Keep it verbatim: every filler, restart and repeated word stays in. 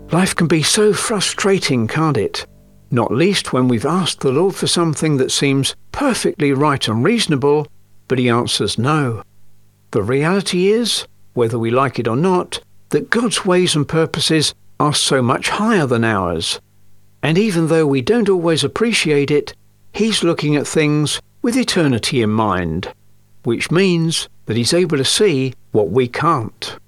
Life can be so frustrating, can't it? Not least when we've asked the Lord for something that seems perfectly right and reasonable, but He answers no. The reality is, whether we like it or not, that God's ways and purposes are so much higher than ours. And even though we don't always appreciate it, He's looking at things with eternity in mind, which means that He's able to see what we can't.